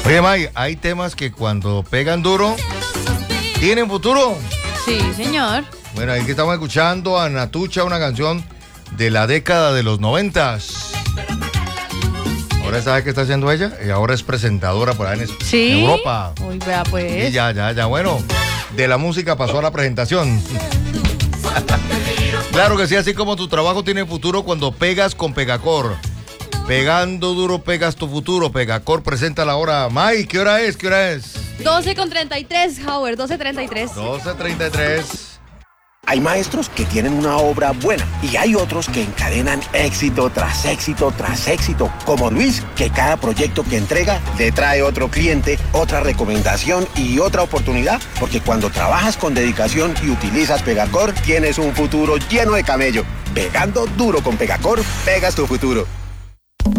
Oye, May, hay temas que cuando pegan duro, ¿tienen futuro? Sí, señor. Bueno, ahí que estamos escuchando a Natucha, una canción de la década de los 90s. Ahora sabes qué está haciendo ella, y ahora es presentadora por ahí en Europa. Uy, vea pues. Y ya, bueno, de la música pasó a la presentación. Claro que sí, así como tu trabajo tiene futuro cuando pegas con Pegacor. Pegando duro pegas tu futuro. Pegacor presenta la hora. May, ¿qué hora es? 12:33, Howard, 12:33. 12:33. Hay maestros que tienen una obra buena y hay otros que encadenan éxito tras éxito tras éxito, como Luis, que cada proyecto que entrega le trae otro cliente, otra recomendación y otra oportunidad, porque cuando trabajas con dedicación y utilizas Pegacor, tienes un futuro lleno de camello. Pegando duro con Pegacor, pegas tu futuro.